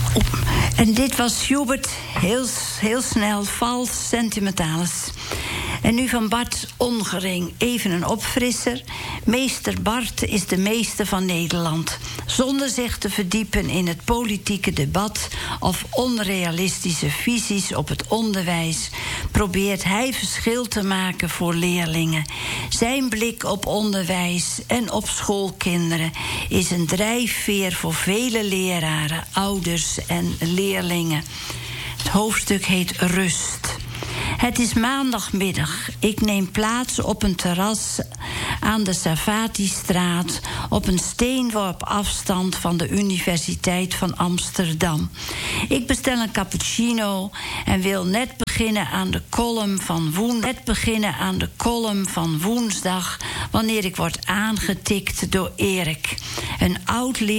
En dit was Schubert, heel snel, vals, sentimentalis. En nu van Bart Ongering, even een opfrisser. Meester Bart is de meester van Nederland. Zonder zich te verdiepen in het politieke debat of onrealistische visies op het onderwijs, probeert hij verschil te maken voor leerlingen. Zijn blik op onderwijs en op schoolkinderen is een drijfveer voor vele leraren, ouders en leerlingen. Het hoofdstuk heet Rust. Het is maandagmiddag. Ik neem plaats op een terras aan de Savatistraat, op een steenworp afstand van de Universiteit van Amsterdam. Ik bestel een cappuccino en wil net beginnen aan de column van woensdag, wanneer ik word aangetikt door Erik, een oud